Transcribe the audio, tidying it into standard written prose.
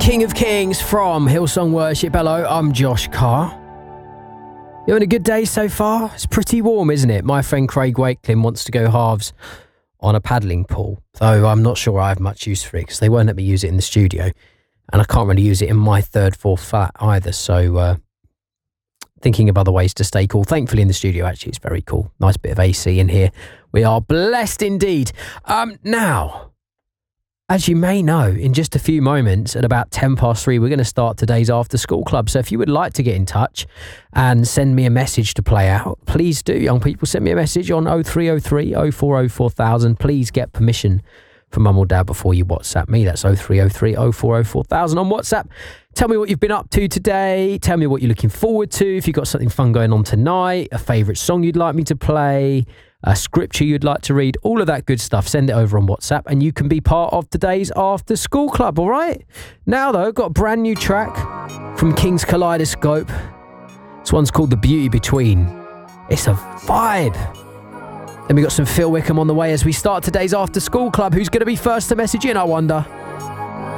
King of Kings from Hillsong Worship. Hello, I'm Josh Carr. You having a good day so far? It's pretty warm, isn't it? My friend Craig Wakelin wants to go halves on a paddling pool, though I'm not sure I have much use for it because they won't let me use it in the studio, and I can't really use it in my third, fourth flat either, so thinking of other ways to stay cool. Thankfully in the studio, actually, it's very cool. Nice bit of AC in here. We are blessed indeed. Now, as you may know, in just a few moments, at about 3:10, we're going to start today's After School Club. So if you would like to get in touch and send me a message to play out, please do, young people. Send me a message on 0303 040 4000. Please get permission from mum or dad before you WhatsApp me. That's 0303 040 4000 on WhatsApp. Tell me what you've been up to today. Tell me what you're looking forward to. If you've got something fun going on tonight, a favourite song you'd like me to play, a scripture you'd like to read, all of that good stuff, send it over on WhatsApp and you can be part of today's After School Club, all right? Now, though, got a brand new track from King's Kaleidoscope. This one's called The Beauty Between. It's a vibe. Then we got some Phil Wickham on the way as we start today's After School Club. Who's going to be first to message in, I wonder?